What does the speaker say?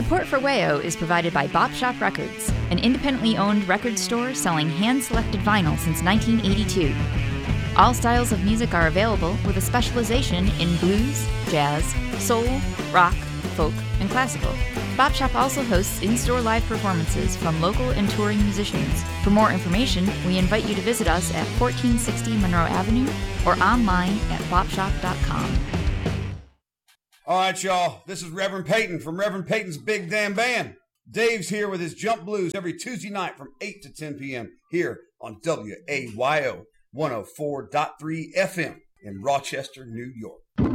Support for WAYO is provided by Bop Shop Records, an independently owned record store selling hand-selected vinyl since 1982. All styles of music are available with a specialization in blues, jazz, soul, rock, folk, and classical. Bop Shop also hosts in-store live performances from local and touring musicians. For more information, we invite you to visit us at 1460 Monroe Avenue or online at bopshop.com. All right, y'all. This is Reverend Peyton from Reverend Peyton's Big Damn Band. Dave's here with his Jump Blues every Tuesday night from 8 to 10 p.m. here on WAYO 104.3 FM in Rochester, New York.